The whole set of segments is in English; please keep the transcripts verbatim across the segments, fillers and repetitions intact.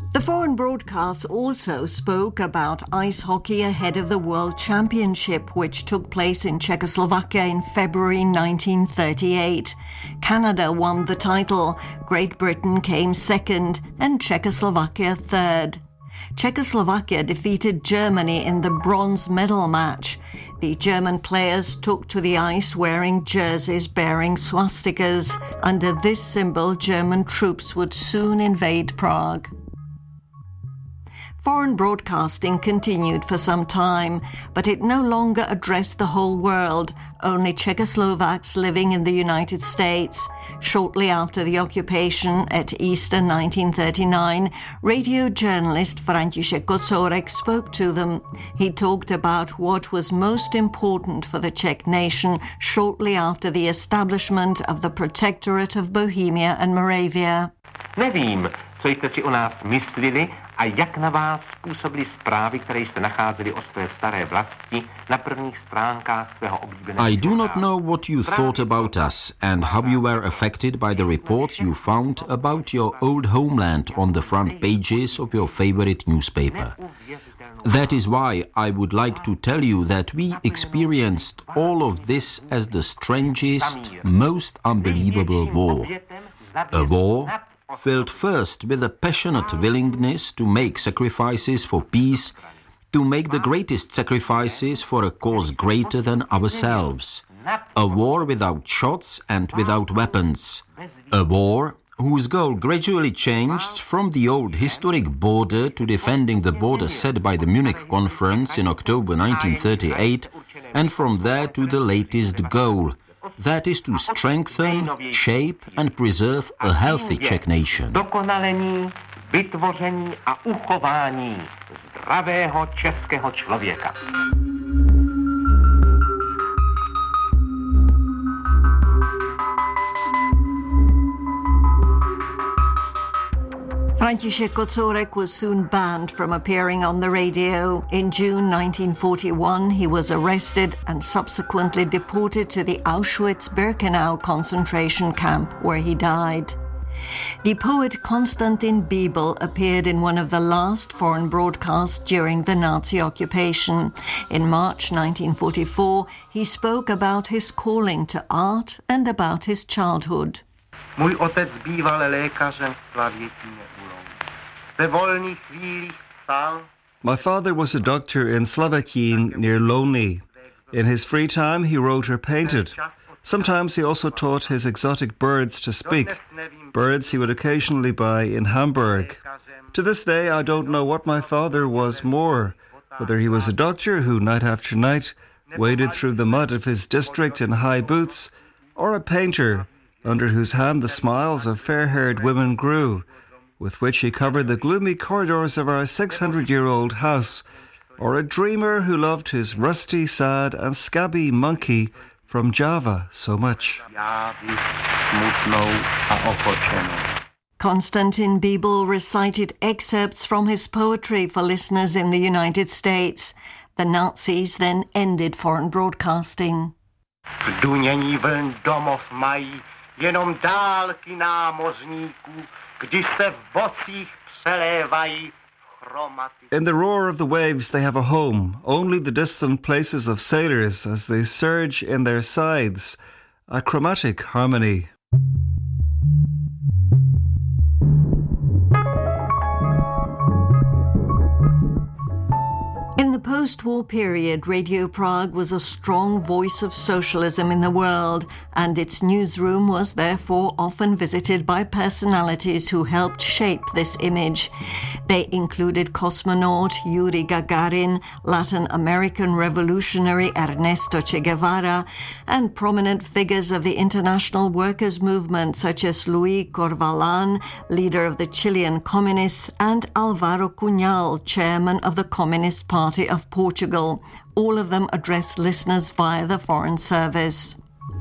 The foreign broadcasts also spoke about ice hockey ahead of the World Championship, which took place in Czechoslovakia in February nineteen thirty-eight. Canada won the title, Great Britain came second, and Czechoslovakia third. Czechoslovakia defeated Germany in the bronze medal match. The German players took to the ice wearing jerseys bearing swastikas. Under this symbol, German troops would soon invade Prague. Foreign broadcasting continued for some time, but it no longer addressed the whole world, only Czechoslovaks living in the United States. Shortly after the occupation at Easter nineteen thirty-nine, radio journalist František Kocourek spoke to them. He talked about what was most important for the Czech nation shortly after the establishment of the Protectorate of Bohemia and Moravia. Nevím, co jste si o nás myslili a jak na vás působily zprávy, které jste nacházeli o své staré vlasti na prvních stránkách svého oblíbeného. I do not know what you thought about us and how you were affected by the reports you found about your old homeland on the front pages of your favorite newspaper. That is why I would like to tell you that we experienced all of this as the strangest, most unbelievable war. A war filled first with a passionate willingness to make sacrifices for peace, to make the greatest sacrifices for a cause greater than ourselves. A war without shots and without weapons. A war whose goal gradually changed from the old historic border to defending the border set by the Munich Conference in October nineteen thirty-eight, and from there to the latest goal, that is to strengthen, shape and preserve a healthy Czech nation. Dokonalení, vytvoření a uchování zdravého českého člověka. František Kocourek was soon banned from appearing on the radio. In June nineteen forty-one, he was arrested and subsequently deported to the Auschwitz-Birkenau concentration camp, where he died. The poet Konstantin Bíbl appeared in one of the last foreign broadcasts during the Nazi occupation. In March nineteen forty-four, he spoke about his calling to art and about his childhood. Můj otec býval lékařem v Slavětíně u Louny. Ve volných chvílích psal. My father was a doctor in Slavetín near Louny. In his free time, he wrote or painted. Sometimes he also taught his exotic birds to speak, birds he would occasionally buy in Hamburg. To this day, I don't know what my father was more, whether he was a doctor who, night after night, waded through the mud of his district in high boots, or a painter under whose hand the smiles of fair-haired women grew, with which he covered the gloomy corridors of our six hundred-year-old house, or a dreamer who loved his rusty, sad and scabby monkey from Java so much. Konstantin Bíbl recited excerpts from his poetry for listeners in the United States. The Nazis then ended foreign broadcasting. Dunění vln domov mají jenom dálky námořníků, kdy se v bocích přelévají chromaty. In the roar of the waves they have a home, only the distant places of sailors as they surge in their sides, a chromatic harmony. In the post-war period, Radio Prague was a strong voice of socialism in the world, and its newsroom was therefore often visited by personalities who helped shape this image. They included cosmonaut Yuri Gagarin, Latin American revolutionary Ernesto Che Guevara, and prominent figures of the international workers' movement such as Luis Corvalán, leader of the Chilean Communists, and Álvaro Cunhal, chairman of the Communist Party of Portugal. All of them addressed listeners via the Foreign Service.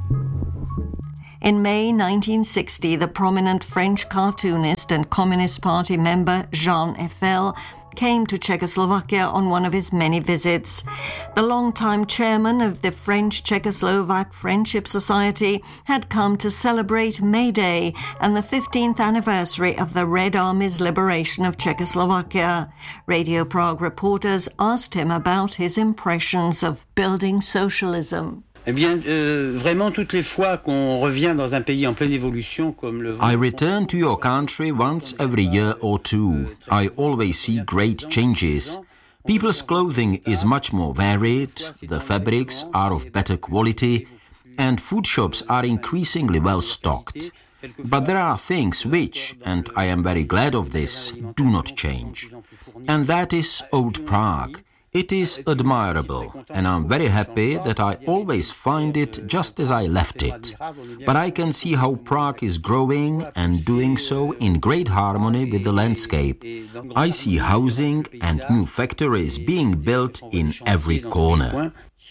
In May nineteen sixty, the prominent French cartoonist and Communist Party member Jean Eiffel came to Czechoslovakia on one of his many visits. The longtime chairman of the French-Czechoslovak Friendship Society had come to celebrate May Day and the fifteenth anniversary of the Red Army's liberation of Czechoslovakia. Radio Prague reporters asked him about his impressions of building socialism. Eh bien, euh, vraiment, toutes les fois qu'on revient dans un pays en pleine évolution comme le... I return to your country once every year or two. I always see great changes. People's clothing is much more varied, the fabrics are of better quality, and food shops are increasingly well stocked. But there are things which, and I am very glad of this, do not change. And that is Old Prague. It is admirable, and I'm very happy that I always find it just as I left it. But I can see how Prague is growing and doing so in great harmony with the landscape. I see housing and new factories being built in every corner.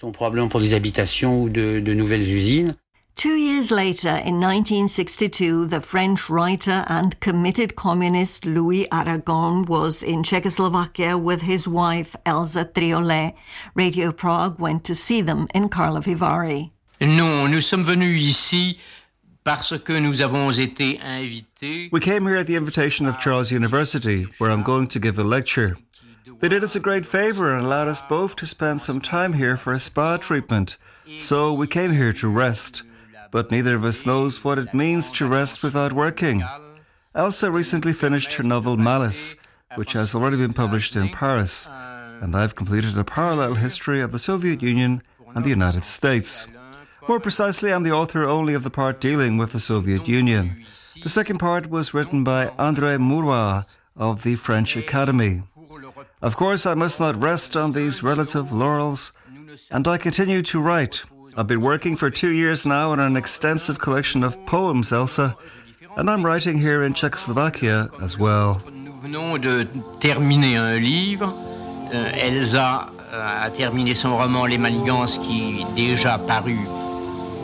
Two years later, in nineteen sixty-two, the French writer and committed communist Louis Aragon was in Czechoslovakia with his wife Elsa Triolet. Radio Prague went to see them in Karlovy Vary. Non, nous sommes venus ici parce que nous avons été invités. We came here at the invitation of Charles University, where I'm going to give a lecture. They did us a great favor and allowed us both to spend some time here for a spa treatment. So we came here to rest. But neither of us knows what it means to rest without working. Elsa recently finished her novel Malice, which has already been published in Paris, and I've completed a parallel history of the Soviet Union and the United States. More precisely, I'm the author only of the part dealing with the Soviet Union. The second part was written by André Mourois of the French Academy. Of course, I must not rest on these relative laurels, and I continue to write. I've been working for two years now on an extensive collection of poems, Elsa, and I'm writing here in Czechoslovakia as well. Nous venons de terminer un livre. Euh, Elsa a terminé son roman Les Manigances qui est déjà paru